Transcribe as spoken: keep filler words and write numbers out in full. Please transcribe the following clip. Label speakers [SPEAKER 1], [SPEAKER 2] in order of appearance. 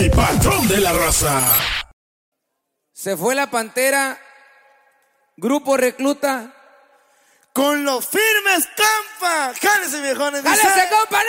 [SPEAKER 1] el patrón de la raza.
[SPEAKER 2] Se fue la Pantera, Grupo Recluta.
[SPEAKER 3] Con los firmes, compa. Jálese, viejones.
[SPEAKER 2] ¡Jálese, compa!